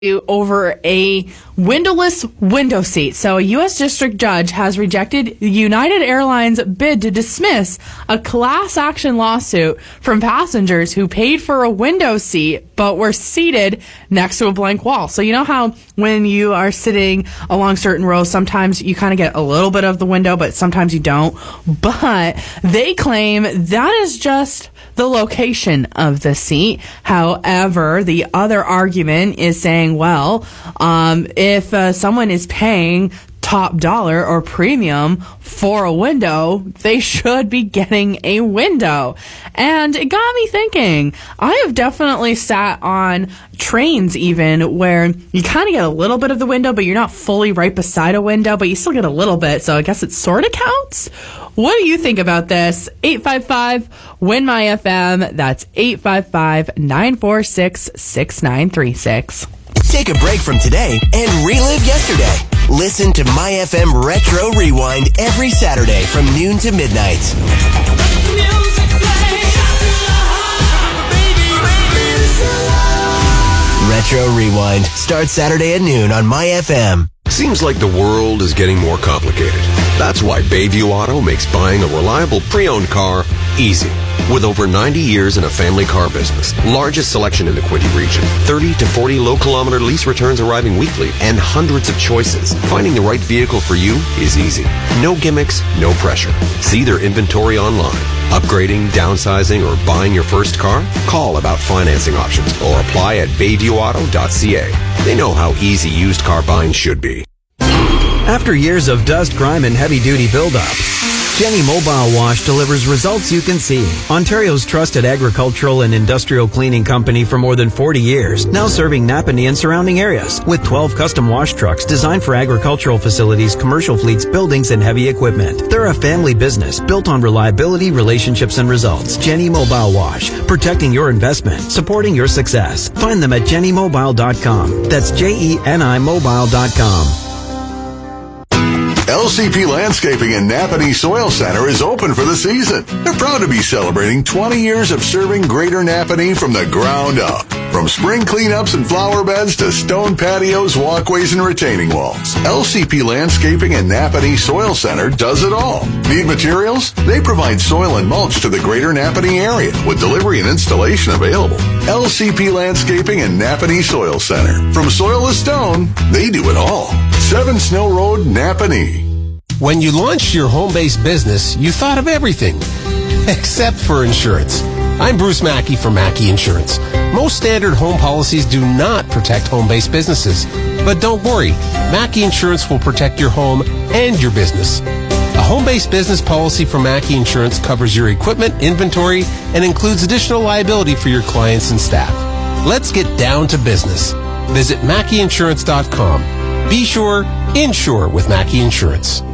over a windowless window seat. So a U.S. district judge has rejected United Airlines' bid to dismiss a class action lawsuit from passengers who paid for a window seat but were seated next to a blank wall. So you know how when you are sitting along certain rows, sometimes you kind of get a little bit of the window, but sometimes you don't. But they claim that is just the location of the seat. However, the other argument is saying, well, if someone is paying top dollar or premium for a window, they should be getting a window. And it got me thinking. I have definitely sat on trains even where you kind of get a little bit of the window, but you're not fully right beside a window, but you still get a little bit. So I guess it sort of counts. What do you think about this? 855-WIN-MY-FM. That's 855-946-6936. Take a break from today and relive yesterday. Listen to My FM Retro Rewind every Saturday from noon to midnight. Retro Rewind starts Saturday at noon on My FM. Seems like the world is getting more complicated. That's why Bayview Auto makes buying a reliable pre-owned car easy. With over 90 years in a family car business, largest selection in the Quinte region, 30 to 40 low-kilometer lease returns arriving weekly, and hundreds of choices, finding the right vehicle for you is easy. No gimmicks, no pressure. See their inventory online. Upgrading, downsizing, or buying your first car? Call about financing options or apply at bayviewauto.ca. They know how easy used car buying should be. After years of dust, grime, and heavy-duty buildup, Jenny Mobile Wash delivers results you can see. Ontario's trusted agricultural and industrial cleaning company for more than 40 years, now serving Napanee and surrounding areas with 12 custom wash trucks designed for agricultural facilities, commercial fleets, buildings, and heavy equipment. They're a family business built on reliability, relationships, and results. Jenny Mobile Wash, protecting your investment, supporting your success. Find them at jennymobile.com. That's JENImobile.com. LCP Landscaping and Napanee Soil Center is open for the season. They're proud to be celebrating 20 years of serving Greater Napanee from the ground up. From spring cleanups and flower beds to stone patios, walkways, and retaining walls, LCP Landscaping and Napanee Soil Center does it all. Need materials? They provide soil and mulch to the Greater Napanee area with delivery and installation available. LCP Landscaping and Napanee Soil Center. From soil to stone, they do it all. 7 Snow Road, Napanee. When you launched your home-based business, you thought of everything, except for insurance. I'm Bruce Mackey from Mackey Insurance. Most standard home policies do not protect home-based businesses. But don't worry, Mackey Insurance will protect your home and your business. A home-based business policy from Mackey Insurance covers your equipment, inventory, and includes additional liability for your clients and staff. Let's get down to business. Visit MackeyInsurance.com. Be sure, insure with Mackey Insurance.